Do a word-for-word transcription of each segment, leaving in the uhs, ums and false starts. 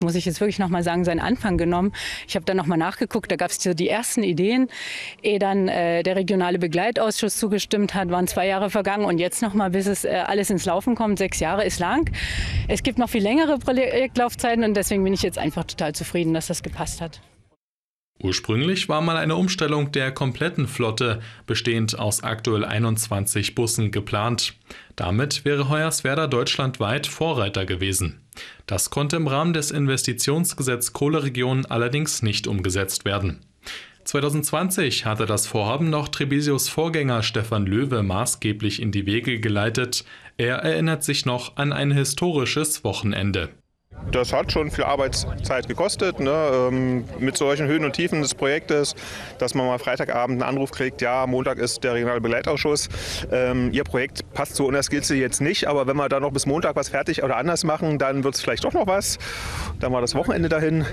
Muss ich jetzt wirklich noch mal sagen, seinen Anfang genommen. Ich habe dann noch mal nachgeguckt, da gab es so die ersten Ideen. Ehe dann äh, der regionale Begleitausschuss zugestimmt hat, waren zwei Jahre vergangen und jetzt noch mal, bis es äh, alles ins Laufen kommt, sechs Jahre ist lang. Es gibt noch viel längere Projektlaufzeiten und deswegen bin ich jetzt einfach total zufrieden, dass das gepasst hat. Ursprünglich war mal eine Umstellung der kompletten Flotte, bestehend aus aktuell einundzwanzig Bussen, geplant. Damit wäre Hoyerswerda deutschlandweit Vorreiter gewesen. Das konnte im Rahmen des Investitionsgesetz Kohleregion allerdings nicht umgesetzt werden. zwanzig zwanzig hatte das Vorhaben noch Trebesius Vorgänger Stefan Löwe maßgeblich in die Wege geleitet. Er erinnert sich noch an ein historisches Wochenende. Das hat schon viel Arbeitszeit gekostet, ne? ähm, mit solchen Höhen und Tiefen des Projektes, dass man mal Freitagabend einen Anruf kriegt, ja, Montag ist der regionale Begleitausschuss. Ähm, Ihr Projekt passt so unter Skizze jetzt nicht, aber wenn wir da noch bis Montag was fertig oder anders machen, dann wird es vielleicht doch noch was. Dann war das Wochenende dahin.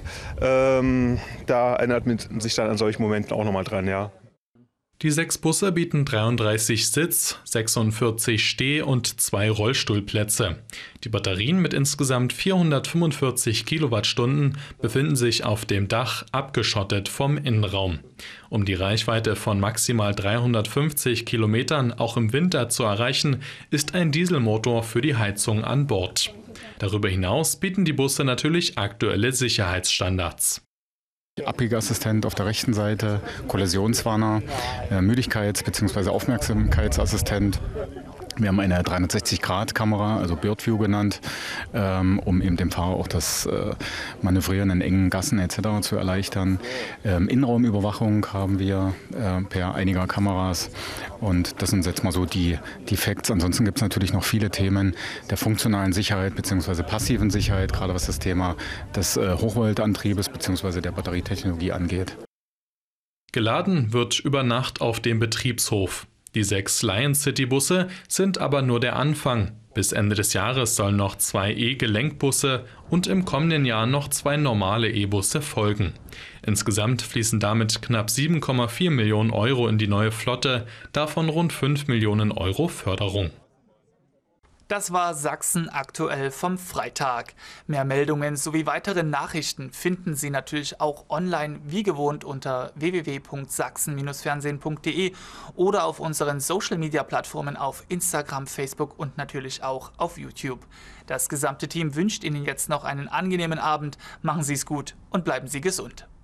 Ähm, da erinnert man sich dann an solchen Momenten auch nochmal dran, ja. Die sechs Busse bieten dreiunddreißig Sitz-, sechsundvierzig Steh- und zwei Rollstuhlplätze. Die Batterien mit insgesamt vierhundertfünfundvierzig Kilowattstunden befinden sich auf dem Dach, abgeschottet vom Innenraum. Um die Reichweite von maximal dreihundertfünfzig Kilometern auch im Winter zu erreichen, ist ein Dieselmotor für die Heizung an Bord. Darüber hinaus bieten die Busse natürlich aktuelle Sicherheitsstandards. Abbiegeassistent auf der rechten Seite, Kollisionswarner, Müdigkeits- bzw. Aufmerksamkeitsassistent. Wir haben eine dreihundertsechzig Grad Kamera, also Bird View genannt, ähm, um eben dem Fahrer auch das äh, Manövrieren in engen Gassen et cetera zu erleichtern. Ähm, Innenraumüberwachung haben wir äh, per einiger Kameras und das sind jetzt mal so die, die Facts. Ansonsten gibt es natürlich noch viele Themen der funktionalen Sicherheit bzw. passiven Sicherheit, gerade was das Thema des äh, Hochvoltantriebes bzw. der Batterietechnologie angeht. Geladen wird über Nacht auf dem Betriebshof. Die sechs Lion City Busse sind aber nur der Anfang. Bis Ende des Jahres sollen noch zwei E-Gelenkbusse und im kommenden Jahr noch zwei normale E-Busse folgen. Insgesamt fließen damit knapp sieben Komma vier Millionen Euro in die neue Flotte, davon rund fünf Millionen Euro Förderung. Das war Sachsen aktuell vom Freitag. Mehr Meldungen sowie weitere Nachrichten finden Sie natürlich auch online wie gewohnt unter w w w punkt sachsen Bindestrich fernsehen punkt de oder auf unseren Social-Media-Plattformen auf Instagram, Facebook und natürlich auch auf YouTube. Das gesamte Team wünscht Ihnen jetzt noch einen angenehmen Abend. Machen Sie es gut und bleiben Sie gesund.